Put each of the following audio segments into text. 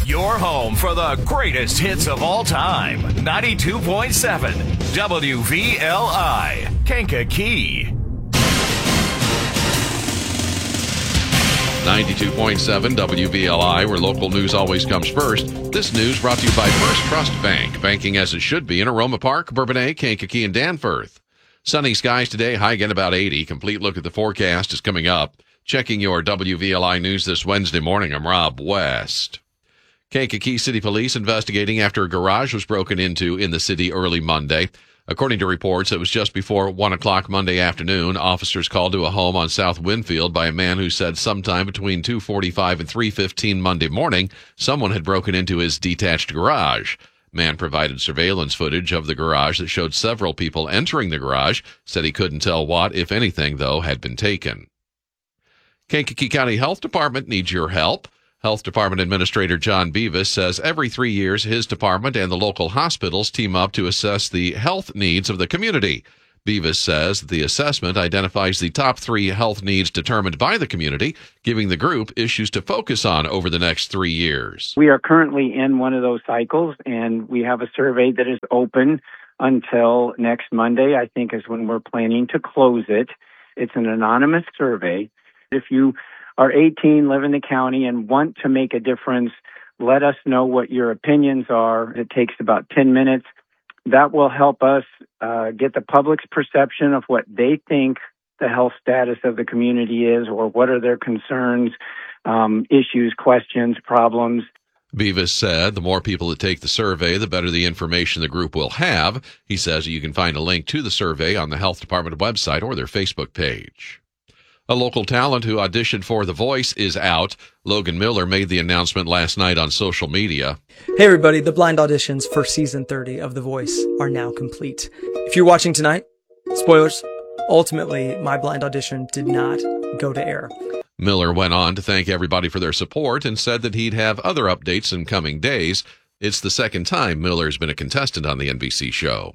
Your home for the greatest hits of all time. 92.7 WVLI, Kankakee. 92.7 WVLI, where local news always comes first. This news brought to you by First Trust Bank, banking as it should be in Aroma Park, Bourbonnais, Kankakee, and Danforth. Sunny skies today, high again about 80. Complete look at the forecast is coming up. Checking your WVLI news this Wednesday morning, I'm Rob West. Kankakee City Police investigating after a garage was broken into in the city early Monday. According to reports, it was just before 1 o'clock Monday afternoon. Officers called to a home on South Winfield by a man who said sometime between 2:45 and 3:15 Monday morning, someone had broken into his detached garage. Man provided surveillance footage of the garage that showed several people entering the garage, said he couldn't tell what, if anything, though, had been taken. Kankakee County Health Department needs your help. Health Department Administrator John Beavis says every 3 years his department and the local hospitals team up to assess the health needs of the community. Beavis says the assessment identifies the top 3 health needs determined by the community, giving the group issues to focus on over the next 3 years. We are currently in one of those cycles, and we have a survey that is open until next Monday, I think is when we're planning to close it. It's an anonymous survey. If you are 18, live in the county, and want to make a difference, let us know what your opinions are. It takes about 10 minutes. That will help us get the public's perception of what they think the health status of the community is, or what are their concerns, issues, questions, problems. Beavis said the more people that take the survey, the better the information the group will have. He says you can find a link to the survey on the Health Department website or their Facebook page. A local talent who auditioned for The Voice is out. Logan Miller made the announcement last night on social media. Hey everybody, the blind auditions for season 30 of The Voice are now complete. If you're watching tonight, spoilers, ultimately my blind audition did not go to air. Miller went on to thank everybody for their support and said that he'd have other updates in coming days. It's the second time Miller's been a contestant on the NBC show.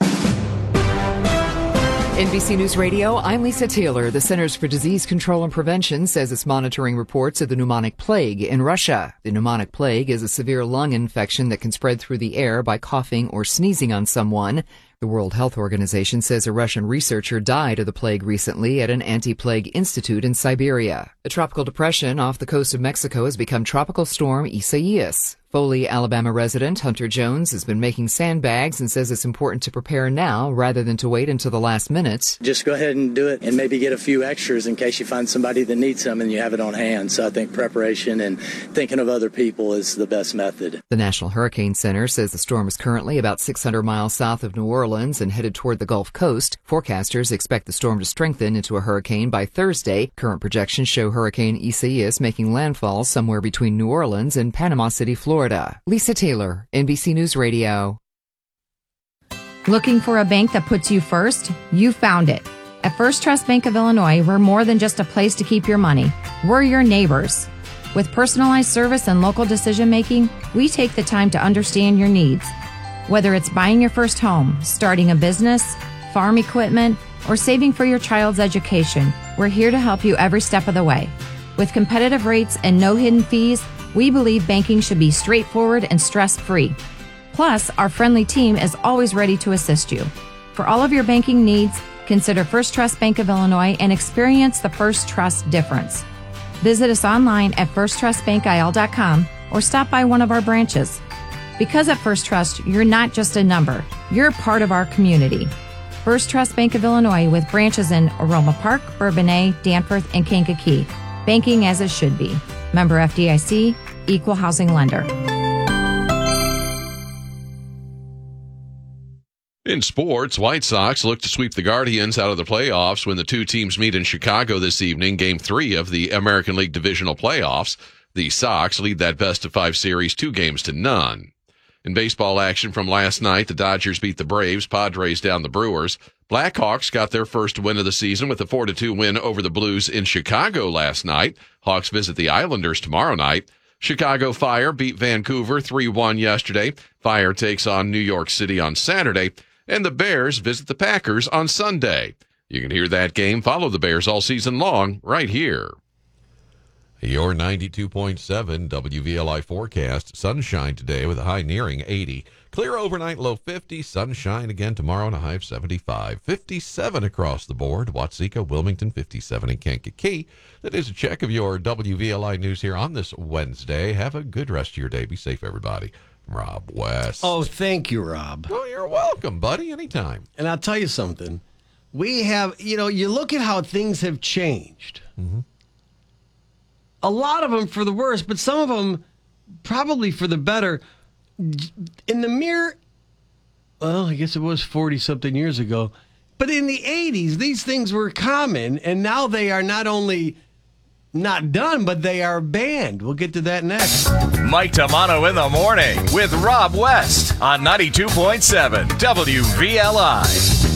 NBC News Radio, I'm Lisa Taylor. The Centers for Disease Control and Prevention says it's monitoring reports of the pneumonic plague in Russia. The pneumonic plague is a severe lung infection that can spread through the air by coughing or sneezing on someone. The World Health Organization says a Russian researcher died of the plague recently at an anti-plague institute in Siberia. A tropical depression off the coast of Mexico has become Tropical Storm Isaias. Foley, Alabama resident Hunter Jones has been making sandbags and says it's important to prepare now rather than to wait until the last minute. Just go ahead and do it and maybe get a few extras in case you find somebody that needs some and you have it on hand. So I think preparation and thinking of other people is the best method. The National Hurricane Center says the storm is currently about 600 miles south of New Orleans and headed toward the Gulf Coast. Forecasters expect the storm to strengthen into a hurricane by Thursday. Current projections show Hurricane Isaias making landfall somewhere between New Orleans and Panama City, Florida. Lisa Taylor, NBC News Radio. Looking for a bank that puts you first? You found it. At First Trust Bank of Illinois, we're more than just a place to keep your money. We're your neighbors. With personalized service and local decision-making, we take the time to understand your needs. Whether it's buying your first home, starting a business, farm equipment, or saving for your child's education, we're here to help you every step of the way. With competitive rates and no hidden fees, we believe banking should be straightforward and stress-free. Plus, our friendly team is always ready to assist you. For all of your banking needs, consider First Trust Bank of Illinois and experience the First Trust difference. Visit us online at firsttrustbankil.com or stop by one of our branches. Because at First Trust, you're not just a number, you're part of our community. First Trust Bank of Illinois with branches in Aroma Park, Bourbonnais, Danforth, and Kankakee. Banking as it should be. Member FDIC, Equal Housing Lender. In sports, White Sox look to sweep the Guardians out of the playoffs when the two teams meet in Chicago this evening, Game 3 of the American League Divisional Playoffs. The Sox lead that best-of-5 series 2-0. In baseball action from last night, the Dodgers beat the Braves, Padres down the Brewers. Blackhawks got their first win of the season with a 4-2 win over the Blues in Chicago last night. Hawks visit the Islanders tomorrow night. Chicago Fire beat Vancouver 3-1 yesterday. Fire takes on New York City on Saturday. And the Bears visit the Packers on Sunday. You can hear that game, follow the Bears all season long, right here. Your 92.7 WVLI forecast. Sunshine today with a high nearing 80. Clear overnight, low 50. Sunshine again tomorrow and a high of 75. 57 across the board. Watseka, Wilmington, 57 in Kankakee. That is a check of your WVLI news here on this Wednesday. Have a good rest of your day. Be safe, everybody. Rob West. Oh, thank you, Rob. Well, you're welcome, buddy. Anytime. And I'll tell you something. We have, you look at how things have changed. Mm-hmm. A lot of them for the worse, but some of them probably for the better. In the mere, well, I guess it was 40-something years ago, but in the 80s, these things were common, and now they are not only not done, but they are banned. We'll get to that next. Mike Tamano in the morning with Rob West on 92.7 WVLI.